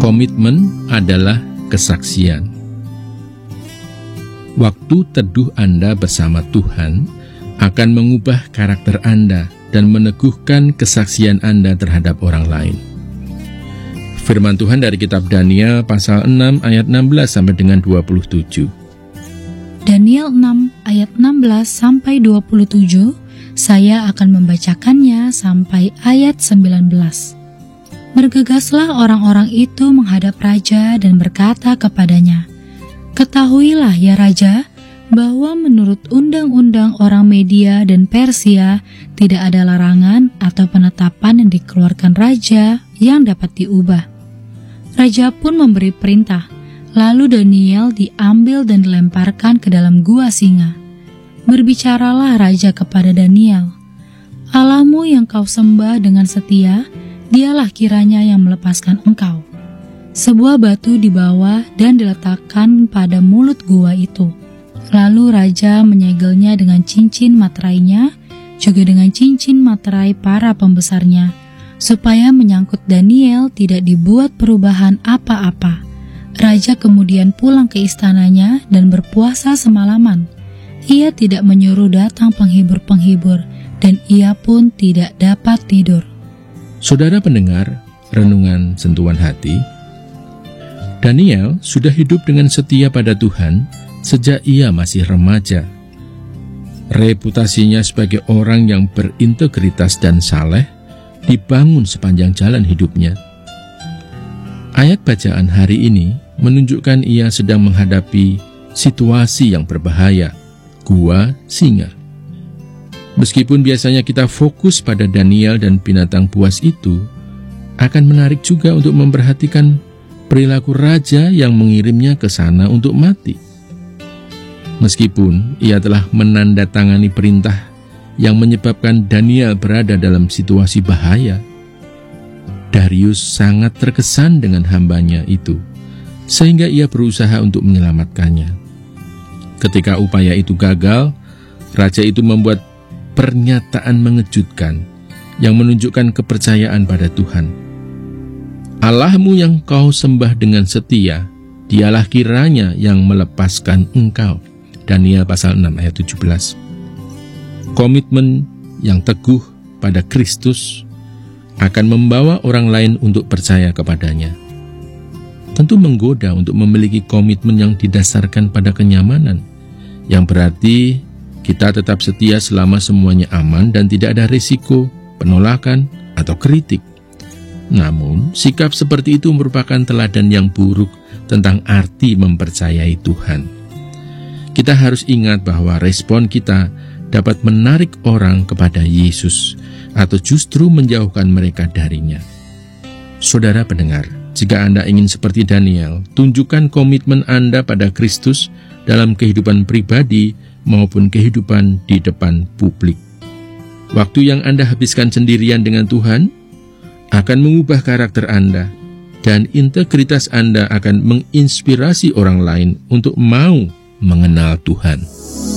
Komitmen adalah kesaksian. Waktu teduh Anda bersama Tuhan akan mengubah karakter Anda dan meneguhkan kesaksian Anda terhadap orang lain. Firman Tuhan dari kitab Daniel pasal 6 ayat 16 sampai dengan 27. Daniel 6 ayat 16 sampai 27, saya akan membacakannya sampai ayat 19. Bergegaslah orang-orang itu menghadap raja dan berkata kepadanya, "Ketahuilah ya raja, bahwa menurut undang-undang orang Media dan Persia tidak ada larangan atau penetapan yang dikeluarkan raja yang dapat diubah." Raja pun memberi perintah, lalu Daniel diambil dan dilemparkan ke dalam gua singa. Berbicaralah raja kepada Daniel, "Allahmu yang kau sembah dengan setia, dialah kiranya yang melepaskan engkau." Sebuah batu dibawa dan diletakkan pada mulut gua itu. Lalu raja menyegelnya dengan cincin materainya, juga dengan cincin materai para pembesarnya, supaya menyangkut Daniel tidak dibuat perubahan apa-apa. Raja kemudian pulang ke istananya dan berpuasa semalaman. Ia tidak menyuruh datang penghibur-penghibur, dan ia pun tidak dapat tidur. Saudara pendengar, renungan sentuhan hati, Daniel sudah hidup dengan setia pada Tuhan sejak ia masih remaja. Reputasinya sebagai orang yang berintegritas dan saleh dibangun sepanjang jalan hidupnya. Ayat bacaan hari ini menunjukkan ia sedang menghadapi situasi yang berbahaya, gua singa. Meskipun biasanya kita fokus pada Daniel dan binatang buas itu, akan menarik juga untuk memperhatikan perilaku raja yang mengirimnya ke sana untuk mati. Meskipun ia telah menandatangani perintah yang menyebabkan Daniel berada dalam situasi bahaya, Darius sangat terkesan dengan hambanya itu, sehingga ia berusaha untuk menyelamatkannya. Ketika upaya itu gagal, raja itu membuat pernyataan mengejutkan yang menunjukkan kepercayaan pada Tuhan. "Allahmu yang kau sembah dengan setia, dialah kiranya yang melepaskan engkau." Daniel pasal 6 ayat 17. Komitmen yang teguh pada Kristus akan membawa orang lain untuk percaya kepadanya. Tentu menggoda untuk memiliki komitmen yang didasarkan pada kenyamanan, yang berarti kita tetap setia selama semuanya aman dan tidak ada risiko, penolakan, atau kritik. Namun, sikap seperti itu merupakan teladan yang buruk tentang arti mempercayai Tuhan. Kita harus ingat bahwa respon kita dapat menarik orang kepada Yesus atau justru menjauhkan mereka darinya. Saudara pendengar, jika Anda ingin seperti Daniel, tunjukkan komitmen Anda pada Kristus dalam kehidupan pribadi maupun kehidupan di depan publik. Waktu yang Anda habiskan sendirian dengan Tuhan akan mengubah karakter Anda, dan integritas Anda akan menginspirasi orang lain untuk mau mengenal Tuhan.